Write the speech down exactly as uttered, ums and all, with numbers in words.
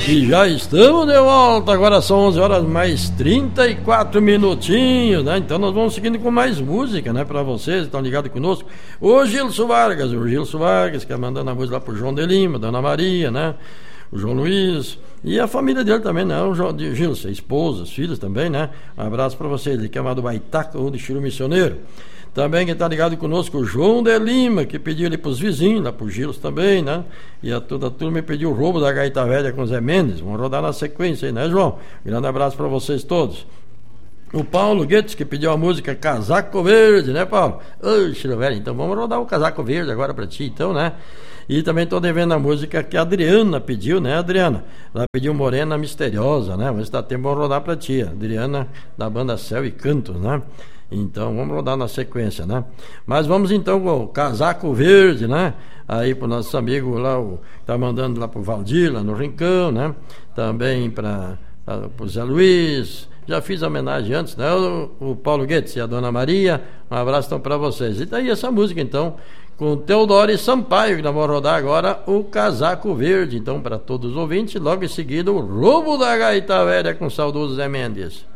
E já estamos de volta, agora são onze horas mais trinta e quatro minutinhos, né? Então nós vamos seguindo com mais música, né? Pra vocês, estão ligados conosco. O Gilson Vargas, o Gilson Vargas, que é mandando a música lá pro João de Lima, Dona Maria, né? O João Luiz e a família dele também, né? O João de Gilson, esposa, os filhos também, né? Um abraço pra vocês, ele que é do Baitaca ou de Chiro Missioneiro. Também quem está ligado conosco, o João de Lima, que pediu ali para os vizinhos, lá para os Giros também, né? E a toda a turma pediu o roubo da gaita velha com o Zé Mendes. Vamos rodar na sequência aí, né, João? Grande abraço para vocês todos. O Paulo Guedes, que pediu a música Casaco Verde, né, Paulo? Ô, Chiro velho, então vamos rodar o Casaco Verde agora para ti, então, né? E também estou devendo a música que a Adriana pediu, né, Adriana? Ela pediu Morena Misteriosa, né? Mas está tempo, vamos rodar para ti. Adriana, da banda Céu e Cantos, né? Então vamos rodar na sequência, né? Mas vamos então com o Casaco Verde, né? Aí pro nosso amigo lá, o, tá mandando lá pro Valdir, lá no Rincão, né? Também para o Zé Luiz. Já fiz a homenagem antes, né? O, o Paulo Guedes e a Dona Maria. Um abraço então para vocês. E daí essa música então, com Teodoro e Sampaio, que nós vamos rodar agora o Casaco Verde. Então, para todos os ouvintes, logo em seguida o Roubo da Gaita Velha com o saudoso Zé Mendes.